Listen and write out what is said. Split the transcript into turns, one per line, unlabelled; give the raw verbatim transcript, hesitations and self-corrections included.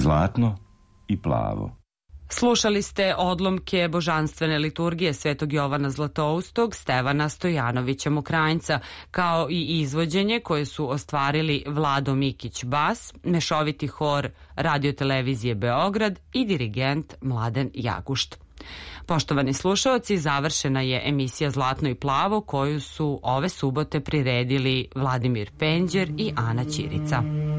Zlatno i plavo.
Slušali ste odlomke božanstvene liturgije Svetog Jovana Zlatoustog, Stevana Stojanovića Mokranjca, kao i izvođenje koje su ostvarili Vlado Mikić bas, mešoviti hor Radio-televizije Beograd i dirigent Mladen Jagušt. Poštovani slušaoci, završena je emisija Zlatno i plavo koju su ove subote priredili Vladimir Penđer i Ana Ćirica.